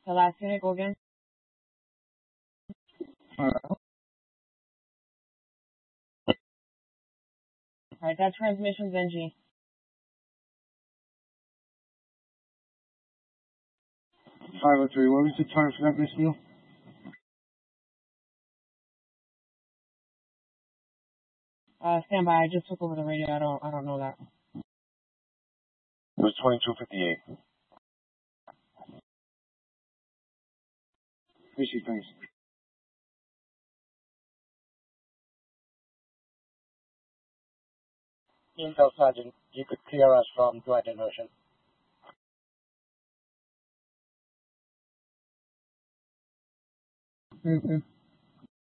The last unit, go again. Alright, that transmission's NG. 503, what was the time for that, Miss Neal? Stand by, I just took over the radio, I don't know that. It was 2258. Issue, thanks. Intel Sergeant, you could clear us from dry diversion. Okay.